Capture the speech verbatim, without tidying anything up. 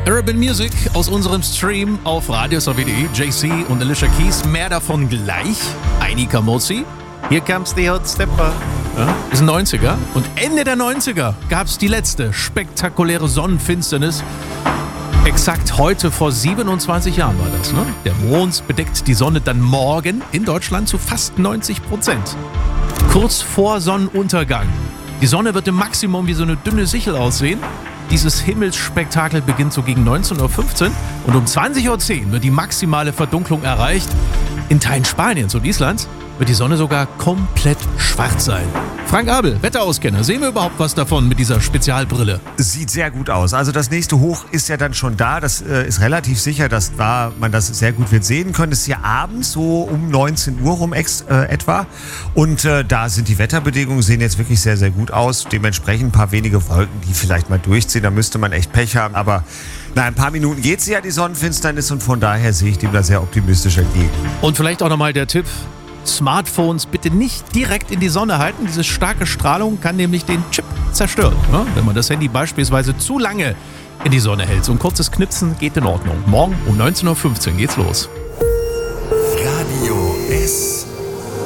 Urban Music aus unserem Stream auf radiosw punkt de. J C und Alicia Keys. Mehr davon gleich. Einika Mozi. Hier comes the Hot Stepper. Ja, ist ein neunziger. Und Ende der neunziger gab es die letzte spektakuläre Sonnenfinsternis. Exakt heute vor siebenundzwanzig Jahren war das. Ne? Der Mond bedeckt die Sonne dann morgen in Deutschland zu fast neunzig Prozent. Kurz vor Sonnenuntergang. Die Sonne wird im Maximum wie so eine dünne Sichel aussehen. Dieses Himmelsspektakel beginnt so gegen neunzehn Uhr fünfzehn und um zwanzig Uhr zehn wird die maximale Verdunklung erreicht. In Teilen Spaniens und Islands wird die Sonne sogar komplett schwarz sein. Frank Abel, Wetterauskenner, sehen wir überhaupt was davon mit dieser Spezialbrille? Sieht sehr gut aus. Also das nächste Hoch ist ja dann schon da. Das äh, ist relativ sicher, dass da man das sehr gut wird sehen können. Das ist ja abends so um neunzehn Uhr rum ex, äh, etwa. Und äh, da sind die Wetterbedingungen, sehen jetzt wirklich sehr, sehr gut aus. Dementsprechend ein paar wenige Wolken, die vielleicht mal durchziehen. Da müsste man echt Pech haben. Aber na, ein paar Minuten geht sie ja, die Sonnenfinsternis. Und von daher sehe ich dem da sehr optimistisch entgegen. Und vielleicht auch nochmal der Tipp: Smartphones bitte nicht direkt in die Sonne halten. Diese starke Strahlung kann nämlich den Chip zerstören. Ja, wenn man das Handy beispielsweise zu lange in die Sonne hält. So ein kurzes Knipsen geht in Ordnung. Morgen um neunzehn Uhr fünfzehn geht's los. Radio S